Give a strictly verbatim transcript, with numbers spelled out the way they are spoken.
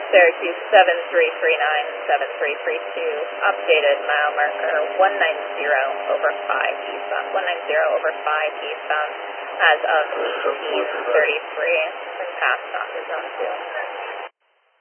Syracuse seven three three nine, seven three three two, updated mile marker one ninety over five eastbound, one ninety over five eastbound as of eighteen thirty-three, and passed on to zone two.